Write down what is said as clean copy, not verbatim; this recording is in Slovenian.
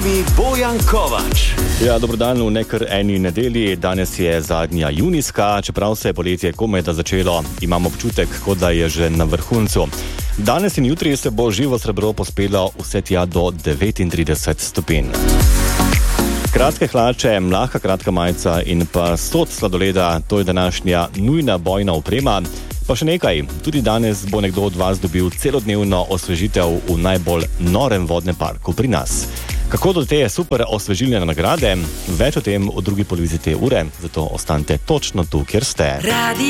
Bojan Kovač. Ja, dobrodan v nekar eni nedelji. Danes je zadnja junijska, čeprav se je poletje komaj da začelo, imam občutek, kot da je že na vrhuncu. Danes in jutri se bo živo srebro pospelo vse tja do 39 stopinj. Kratke hlače, lahka kratka majica in pa 100 sladoleda, to je današnja nujna bojna oprema. Pa še nekaj, tudi danes bo nekdo od vas dobil celodnevno osvežitev v najbolj norem vodnem parku pri nas. Kako do te super osvežilne nagrade? Več o tem v drugi polovici te ure, zato ostanite točno tu, kjer ste.